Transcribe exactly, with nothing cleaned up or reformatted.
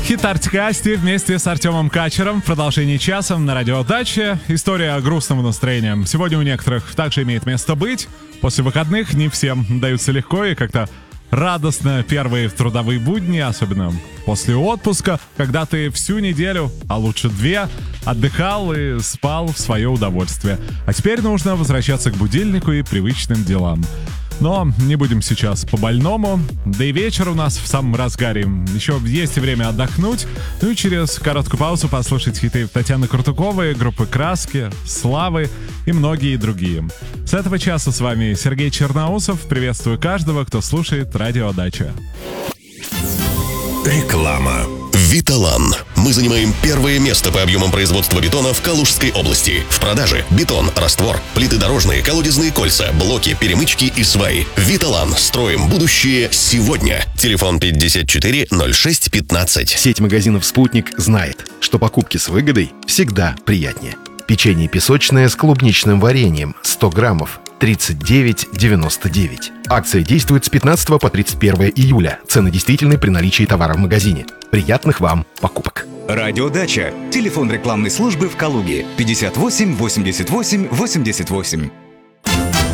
Хит Артикасти вместе с Артемом Качером в продолжении часа на радио Дача. История грустного настроения сегодня у некоторых также имеет место быть. После выходных не всем даются легко и как-то радостно первые трудовые будни, особенно после отпуска, когда ты всю неделю, а лучше две, отдыхал и спал в свое удовольствие. А теперь нужно возвращаться к будильнику и привычным делам. Но не будем сейчас по-больному. Да и вечер у нас в самом разгаре. Еще есть и время отдохнуть. Ну и через короткую паузу послушать хиты Татьяны Куртуковой, группы «Краски», «Славы» и многие другие. С этого часа с вами Сергей Черноусов. Приветствую каждого, кто слушает радио Дача. Реклама. Виталан. Мы занимаем первое место по объемам производства бетона в Калужской области. В продаже бетон, раствор, плиты дорожные, колодезные кольца, блоки, перемычки и сваи. Виталан. Строим будущее сегодня. Телефон пятьдесят четыре ноль шесть пятнадцать. Сеть магазинов «Спутник» знает, что покупки с выгодой всегда приятнее. Печенье песочное с клубничным вареньем сто граммов. тридцать девять девяносто девять. Акция действует с пятнадцатого по тридцать первое июля. Цены действительны при наличии товара в магазине. Приятных вам покупок. Радио Дача. Телефон рекламной службы в Калуге. пятьдесят восемь восемьдесят восемь восемьдесят восемь.